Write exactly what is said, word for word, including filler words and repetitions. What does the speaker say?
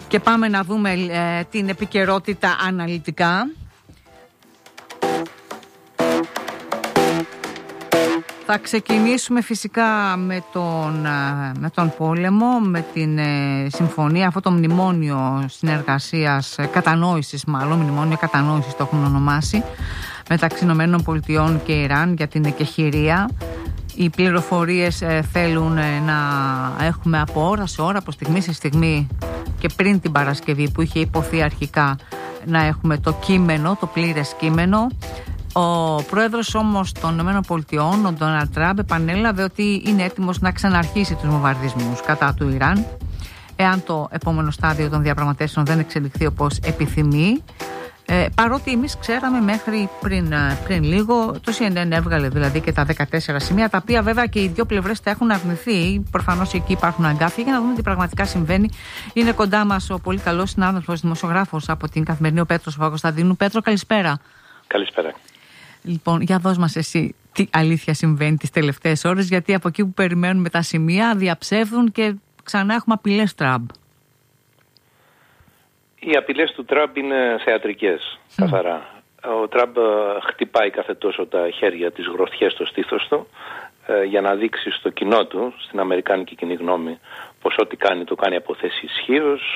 Και πάμε να δούμε ε, την επικαιρότητα αναλυτικά. Θα ξεκινήσουμε φυσικά με τον, με τον πόλεμο, με την ε, συμφωνία, αυτό το μνημόνιο συνεργασίας, ε, κατανόησης μάλλον, μνημόνιο κατανόησης το έχουν ονομάσει, μεταξύ Ηνωμένων Πολιτειών και Ιράν για την εκεχηρία. Οι πληροφορίες ε, θέλουν ε, να έχουμε από ώρα σε ώρα, από στιγμή σε στιγμή και πριν την Παρασκευή που είχε υποθεί αρχικά να έχουμε το κείμενο, το πλήρες κείμενο. Ο πρόεδρος όμως των ΗΠΑ, ο Ντόναλντ Τραμπ, επανέλαβε ότι είναι έτοιμος να ξαναρχίσει τους βομβαρδισμούς κατά του Ιράν, εάν το επόμενο στάδιο των διαπραγματεύσεων δεν εξελιχθεί όπως επιθυμεί. Ε, παρότι εμείς ξέραμε μέχρι πριν, πριν λίγο, το σι εν εν έβγαλε δηλαδή και τα δεκατέσσερα σημεία, τα οποία βέβαια και οι δύο πλευρές τα έχουν αρνηθεί. Προφανώς εκεί υπάρχουν αγκάθια για να δούμε τι πραγματικά συμβαίνει. Είναι κοντά μας ο πολύ καλός συνάδελφος δημοσιογράφος από την Καθημερινή, ο Πέτρος Παπακοσταντίνου. Πέτρο, καλησπέρα. Καλησπέρα. Λοιπόν, για δώσ' μας εσύ τι αλήθεια συμβαίνει τις τελευταίες ώρες, γιατί από εκεί που περιμένουμε τα σημεία διαψεύδουν και ξανά έχουμε απειλές Τραμπ. Οι απειλές του Τραμπ είναι θεατρικές, mm. καθαρά. Ο Τραμπ χτυπάει κάθε τόσο τα χέρια, τις γροθιές στο στήθος του, ε, για να δείξει στο κοινό του, στην αμερικάνικη κοινή γνώμη, πως ό,τι κάνει το κάνει από θέση ισχύως,